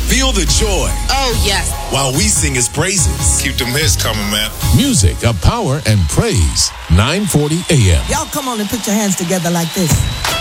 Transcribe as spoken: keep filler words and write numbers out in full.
Feel the joy. Oh, yes. While we sing his praises. Keep them hits coming, man. Music of power and praise. nine forty A M. Y'all come on and put your hands together like this.